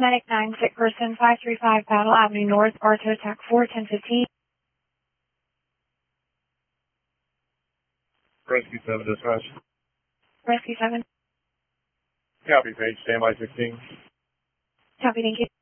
Medic 9, sick person 535 Battle Avenue North, Arto Attack 4, 1015. Rescue 7 dispatch. Rescue 7. Copy, Page. Standby 16. Copy, thank you.